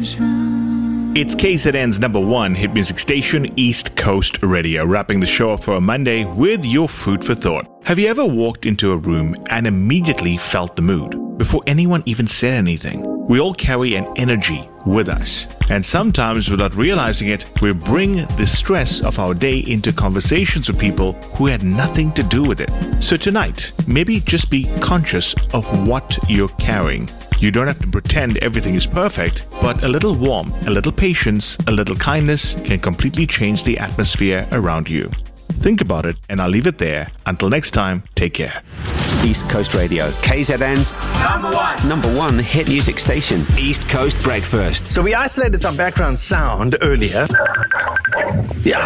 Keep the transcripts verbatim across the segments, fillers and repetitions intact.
It's K Z N's number one hit music station, East Coast Radio, wrapping the show up for a Monday with your food for thought. Have you ever walked into a room and immediately felt the mood before anyone even said anything? We all carry an energy with us, and sometimes without realizing it, we bring the stress of our day into conversations with people who had nothing to do with it. So tonight, maybe just be conscious of what you're carrying. You don't have to pretend everything is perfect, but a little warmth, a little patience, a little kindness can completely change the atmosphere around you. Think about it, and I'll leave it there. Until next time, take care. East Coast Radio, K Z N's number one, number one hit music station, East Coast Breakfast. So we isolated some background sound earlier. Yeah.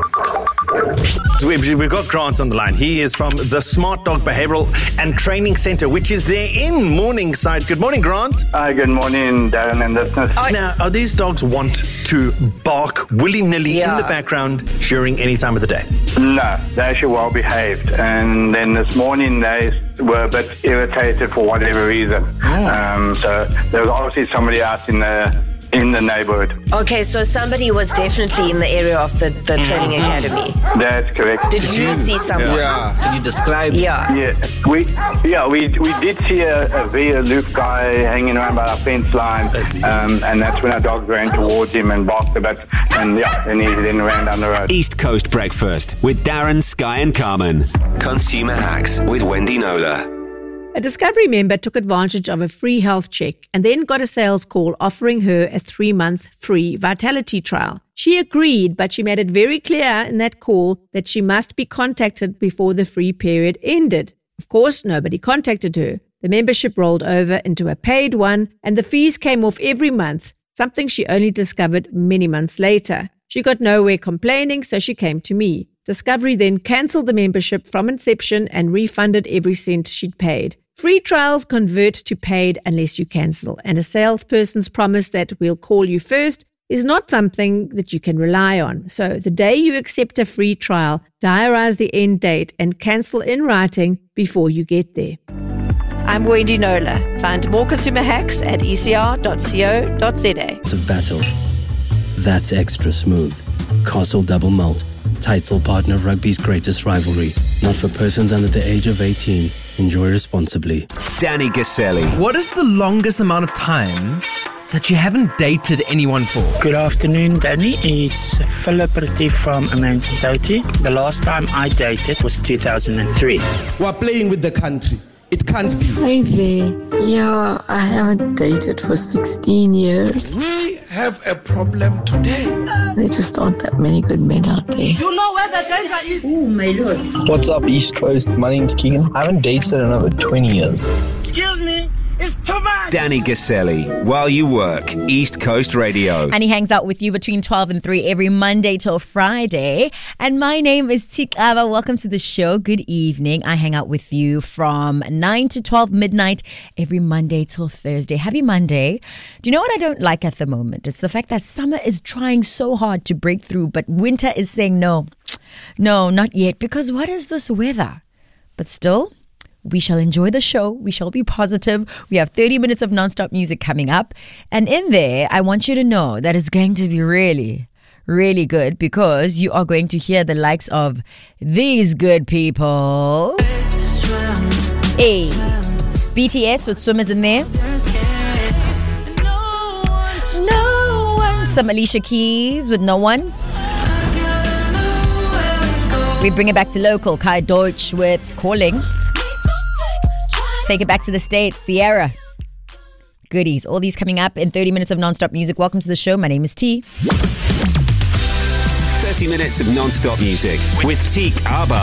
So we've, we've got Grant on the line. He is from the Smart Dog Behavioral and Training Center, which is there in Morningside. Good morning, Grant. Hi, good morning, Darren and listeners. Now, are these dogs want to bark willy-nilly Yeah. in the background during any time of the day? No, they're actually well behaved. And then this morning they were a bit irritated for whatever reason. Oh. Um, so there was obviously somebody out in the in the neighborhood. Okay, so somebody was definitely in the area of the, the training academy. That's correct. Did you see someone? Yeah. Can you describe? Yeah. Yeah, we yeah we we did see a, a very aloof guy hanging around by our fence line, um, and that's when our dog ran towards him and barked a bit, and yeah, and he then ran down the road. East Coast Breakfast with Darren, Sky and Carmen. Consumer Hacks with Wendy Nola. A Discovery member took advantage of a free health check and then got a sales call offering her a three-month free Vitality trial. She agreed, but she made it very clear in that call that she must be contacted before the free period ended. Of course, nobody contacted her. The membership rolled over into a paid one, and the fees came off every month, something she only discovered many months later. She got nowhere complaining, so she came to me. Discovery then cancelled the membership from inception and refunded every cent she'd paid. Free trials convert to paid unless you cancel, and a salesperson's promise that we'll call you first is not something that you can rely on. So the day you accept a free trial, diarize the end date and cancel in writing before you get there. I'm Wendy Nola. Find more consumer hacks at e c r dot co dot z a. Of battle. That's extra smooth. Castle Double Malt. Title partner of rugby's greatest rivalry. Not for persons under the age of eighteen. Enjoy responsibly. Danny Gaselli. What is the longest amount of time that you haven't dated anyone for? Good afternoon, Danny. It's Philip Retief from Emancipati. The last time I dated was two thousand three. We're playing with the country. It can't be. Hi there. Yeah, I haven't dated for sixteen years. We have a problem today. There just aren't that many good men out there. You know where the danger is. Oh, my Lord. What's up, East Coast? My name's Keegan. I haven't dated in over twenty years. Excuse me. It's too much. Danny Gaselli, while you work, East Coast Radio. And he hangs out with you between twelve and three every Monday till Friday. And my name is Tikaba. Welcome to the show. Good evening. I hang out with you from nine to twelve midnight every Monday till Thursday. Happy Monday. Do you know what I don't like at the moment? It's the fact that summer is trying so hard to break through, but winter is saying no. No, not yet. Because what is this weather? But still, we shall enjoy the show. We shall be positive. We have thirty minutes of non-stop music coming up. And in there, I want you to know that it's going to be really, really good because you are going to hear the likes of these good people. Hey, B T S with Swimmers in there. No one. Some Alicia Keys with No One. We bring it back to local. Kai Deutsch with Calling. Take it back to the States, Sierra. Goodies. All these coming up in thirty minutes of non-stop music. Welcome to the show. My name is T. thirty minutes of non-stop music with Teak Abba.